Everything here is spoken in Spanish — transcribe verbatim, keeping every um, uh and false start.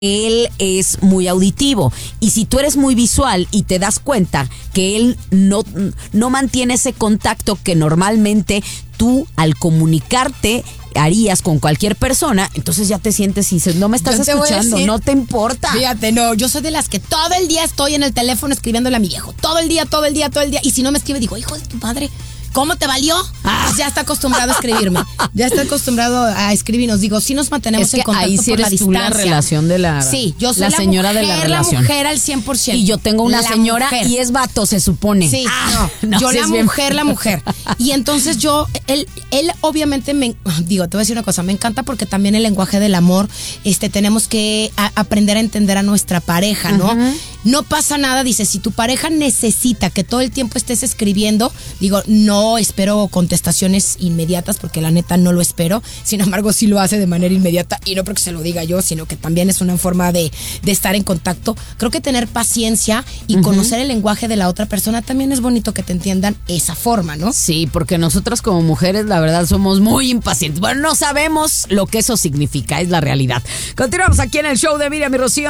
él es muy auditivo, y si tú eres muy visual y te das cuenta que él no, no mantiene ese contacto que normalmente tú al comunicarte harías con cualquier persona, entonces ya te sientes y dices, no me estás Yo te escuchando, decir, no te importa. Fíjate, no, yo soy de las que todo el día estoy en el teléfono escribiéndole a mi viejo, todo el día, todo el día, todo el día, y si no me escribe digo, hijo de tu madre, ¿cómo te valió? Ah. Pues ya está acostumbrado a escribirme. Ya está acostumbrado a escribirnos. Digo, sí nos mantenemos es que en contacto ahí sí por la eres tú distancia. la relación de la Sí, yo soy la la, señora mujer, de la relación. la mujer al cien por ciento. Y yo tengo una la señora mujer. Y es vato, se supone. Sí, ah, no, no, yo sí la es bien. mujer, la mujer. Y entonces yo, él, él obviamente me, digo, te voy a decir una cosa, me encanta porque también el lenguaje del amor, este, tenemos que a, aprender a entender a nuestra pareja, ¿no? Uh-huh. No pasa nada, dice, si tu pareja necesita que todo el tiempo estés escribiendo, digo, no espero contestaciones inmediatas porque la neta no lo espero, sin embargo sí lo hace de manera inmediata y no porque se lo diga yo, sino que también es una forma de, de estar en contacto. Creo que tener paciencia y uh-huh. conocer el lenguaje de la otra persona también es bonito que te entiendan esa forma, ¿no? Sí, porque nosotras como mujeres la verdad somos muy impacientes. Bueno, no sabemos lo que eso significa, es la realidad. Continuamos aquí en el show de Miriam y Rocío.